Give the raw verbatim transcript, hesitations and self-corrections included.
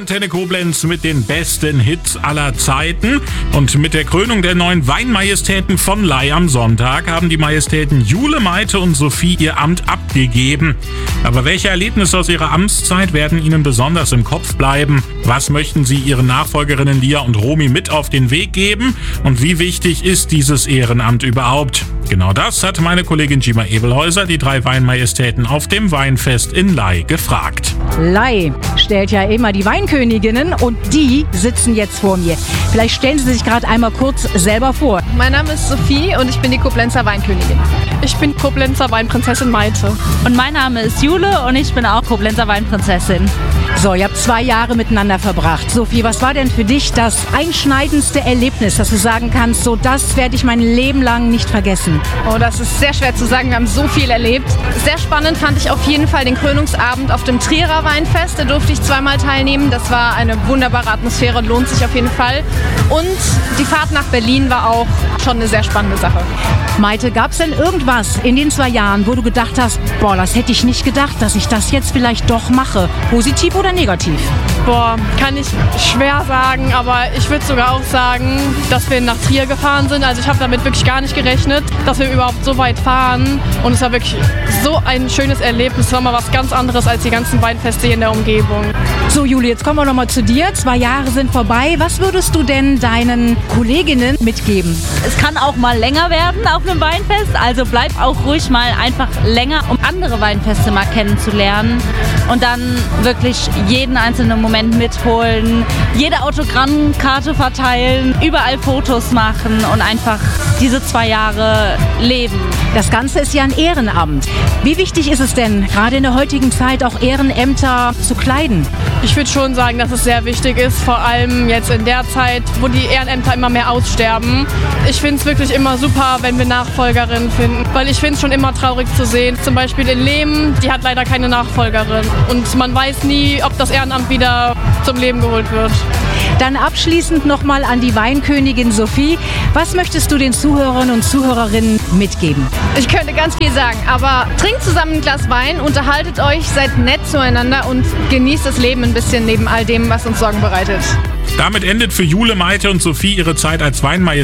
Antenne Koblenz mit den besten Hits aller Zeiten. Und mit der Krönung der neuen Weinmajestäten von Lai am Sonntag haben die Majestäten Jule, Maite und Sophie ihr Amt abgegeben. Aber welche Erlebnisse aus ihrer Amtszeit werden ihnen besonders im Kopf bleiben? Was möchten sie ihren Nachfolgerinnen Lia und Romy mit auf den Weg geben? Und wie wichtig ist dieses Ehrenamt überhaupt? Genau das hat meine Kollegin Gima Ebelhäuser die drei Weinmajestäten auf dem Weinfest in Lai gefragt. Lai stellt ja immer die Weinköniginnen und die sitzen jetzt vor mir. Vielleicht stellen Sie sich gerade einmal kurz selber vor. Mein Name ist Sophie und ich bin die Koblenzer Weinkönigin. Ich bin Koblenzer Weinprinzessin Maite. Und mein Name ist Jule und ich bin auch Koblenzer Weinprinzessin. So, ihr habt zwei Jahre miteinander verbracht. Sophie, was war denn für dich das einschneidendste Erlebnis, dass du sagen kannst, so das werde ich mein Leben lang nicht vergessen? Oh, das ist sehr schwer zu sagen. Wir haben so viel erlebt. Sehr spannend fand ich auf jeden Fall den Krönungsabend auf dem Trierer Weinfest. Da durfte ich zweimal teilnehmen. Das war eine wunderbare Atmosphäre, lohnt sich auf jeden Fall. Und die Fahrt nach Berlin war auch schon eine sehr spannende Sache. Maite, gab es denn irgendwas in den zwei Jahren, wo du gedacht hast, boah, das hätte ich nicht gedacht, dass ich das jetzt vielleicht doch mache? Positiv oder negativ? Boah, kann ich schwer sagen, aber ich würde sogar auch sagen, dass wir nach Trier gefahren sind. Also ich habe damit wirklich gar nicht gerechnet, dass wir überhaupt so weit fahren. Und es war wirklich so ein schönes Erlebnis. Es war mal was ganz anderes als die ganzen Weinfeste hier in der Umgebung. So, Juli, jetzt kommen wir nochmal zu dir. Zwei Jahre sind vorbei. Was würdest du denn deinen Kolleginnen mitgeben? Es kann auch mal länger werden auf einem Weinfest, also bleib auch ruhig mal einfach länger, um andere Weinfeste mal kennenzulernen und dann wirklich jeden einzelnen Moment mitholen, jede Autogrammkarte verteilen, überall Fotos machen und einfach diese zwei Jahre leben. Das Ganze ist ja ein Ehrenamt. Wie wichtig ist es denn, gerade in der heutigen Zeit auch Ehrenämter zu kleiden? Ich würde schon sagen, dass es sehr wichtig ist, vor allem jetzt in der Zeit, wo die Ehrenämter immer mehr aussterben. Ich finde es wirklich immer super, wenn wir Nachfolgerinnen finden, weil ich finde es schon immer traurig zu sehen. Zum Beispiel in Lehm, die hat leider keine Nachfolgerin und man weiß nie, ob das Ehrenamt wieder zum Leben geholt wird. Dann abschließend nochmal an die Weinkönigin Sophie. Was möchtest du den Zuhörern und Zuhörerinnen mitgeben? Ich könnte ganz viel sagen, aber trinkt zusammen ein Glas Wein, unterhaltet euch, seid nett zueinander und genießt das Leben ein bisschen neben all dem, was uns Sorgen bereitet. Damit endet für Jule, Maite und Sophie ihre Zeit als Weinmajestät